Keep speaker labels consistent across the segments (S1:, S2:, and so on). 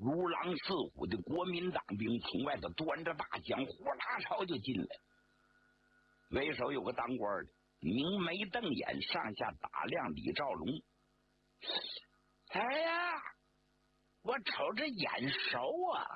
S1: 如狼似虎的国民党兵从外头端着大枪呼啦朝就进来。为首有个当官的明眉瞪眼，上下打量李兆龙。哎呀，我瞅着眼熟啊！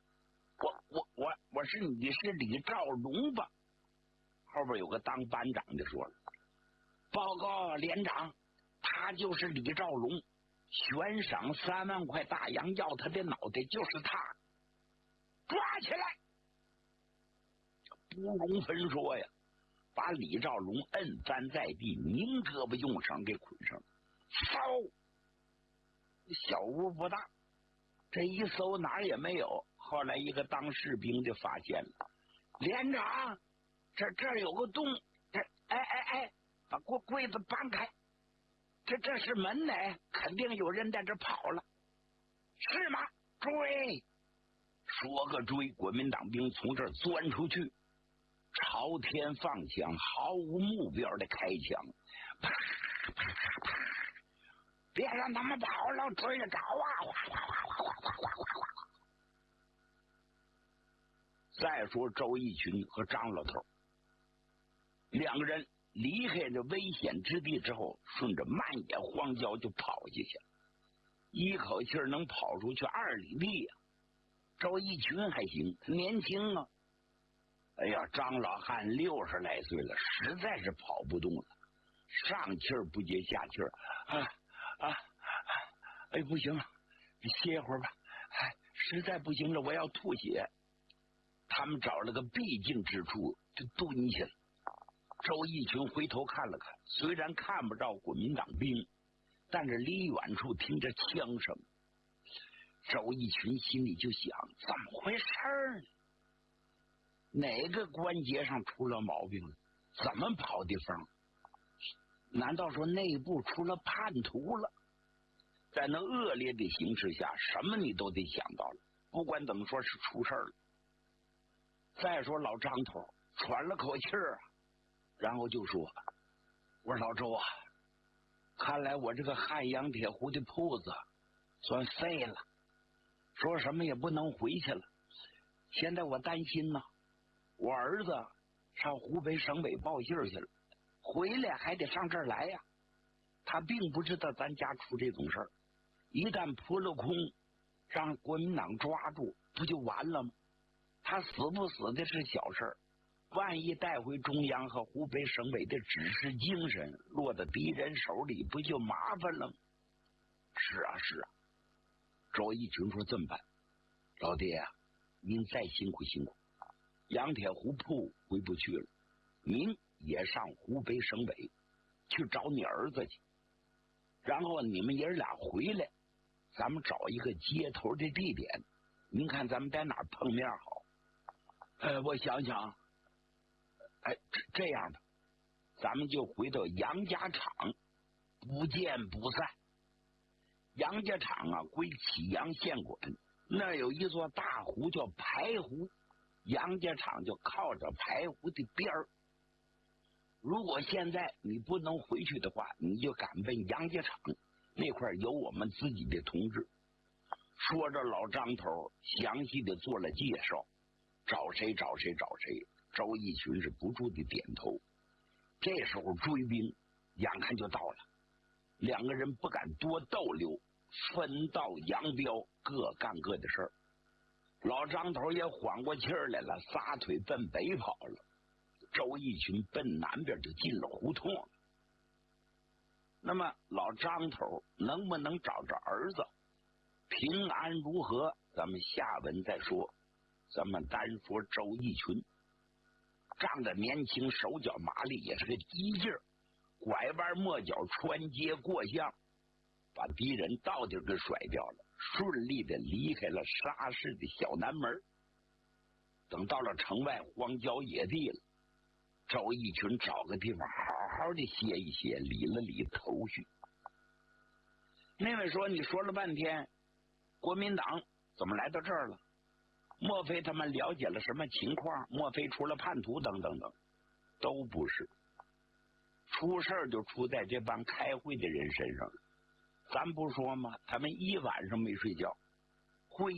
S1: 我是你是李兆龙吧？后边有个当班长的说了：“报告连长，他就是李兆龙，悬赏3万块大洋要他的脑袋，就是他，抓起来！”不容分说呀，把李兆龙摁翻在地，拧胳膊用绳给捆上。嗖，小屋不大，这一搜哪儿也没有。后来一个当士兵就发现了，连长，这有个洞，哎，把柜子搬开，这是门呢，肯定有人在这跑了，是吗？追！说个追，国民党兵从这儿钻出去，朝天放枪，毫无目标的开枪，啪啪啪啪，别让他们跑了，追着找啊！哗哗哗哗哗哗哗哗哗。再说周逸群和张老头两个人离开这危险之地之后，顺着漫野荒郊就跑下去了，一口气能跑出去2里地呀。周逸群还行，他年轻啊。哎呀，张老汉60来岁了，实在是跑不动了，上气儿不接下气儿哎，不行了，你歇一会儿吧，哎，实在不行了，我要吐血。他们找了个必经之处就蹲下了。周逸群回头看了看，虽然看不着国民党兵，但是离远处听着枪声。周逸群心里就想，怎么回事呢？哪个关节上出了毛病了？怎么跑的风？难道说内部出了叛徒了？在那恶劣的形势下，什么你都得想到了。不管怎么说，是出事了。再说老张头喘了口气儿啊，然后就说：“我说老周啊，看来我这个汉阳铁湖的铺子算废了，说什么也不能回去了。现在我担心呢，我儿子上湖北省委报信去了，回来还得上这儿来呀。他并不知道咱家出这种事儿，一旦扑了空，让国民党抓住，不就完了吗？他死不死的是小事儿，万一带回中央和湖北省委的指示精神落到敌人手里，不就麻烦了吗？”是啊。周逸群说：“这么办，老爹啊，您再辛苦辛苦，杨铁湖铺回不去了，您也上湖北省委去找你儿子去，然后你们爷俩回来，咱们找一个接头的地点，您看咱们在哪儿碰面好？”我想想，这样吧，咱们就回到杨家场，不见不散。杨家场啊，归启阳县管，那有一座大湖叫排湖，杨家场就靠着排湖的边儿。如果现在你不能回去的话，你就赶奔杨家场，那块有我们自己的同志。说着，老张头详细的做了介绍，找谁。周逸群是不住的点头。这时候追兵眼看就到了，两个人不敢多逗留，分道扬镳，各干各的事儿。老张头也缓过气儿来了，撒腿奔北跑了。周逸群奔南边就进了胡同了。那么老张头能不能找着儿子，平安如何，咱们下文再说。咱们单说周逸群，仗着年轻，手脚麻利，也是个机劲儿，拐弯抹角，穿街过巷，把敌人到底给甩掉了，顺利的离开了沙市的小南门。等到了城外荒郊野地了，周逸群找个地方好好的歇一歇，理了理头绪。那位说：“你说了半天，国民党怎么来到这儿了？莫非他们了解了什么情况？莫非出了叛徒等等等？都不是，出事儿就出在这帮开会的人身上了。咱不说吗？他们一晚上没睡觉，